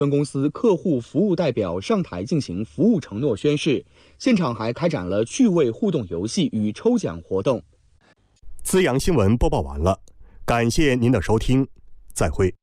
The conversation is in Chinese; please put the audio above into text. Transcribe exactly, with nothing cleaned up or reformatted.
分公司客户服务代表上台进行服务承诺宣誓，现场还开展了趣味互动游戏与抽奖活动。 资阳新闻播报完了，感谢您的收听，再会。